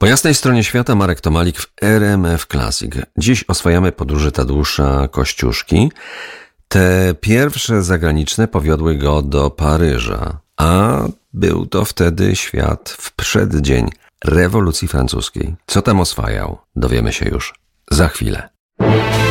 Po jasnej stronie świata Marek Tomalik w RMF Classic. Dziś oswajamy podróże Tadeusza Kościuszki. Te pierwsze zagraniczne powiodły go do Paryża, a był to wtedy świat w przeddzień rewolucji francuskiej. Co tam oswajał? Dowiemy się już za chwilę.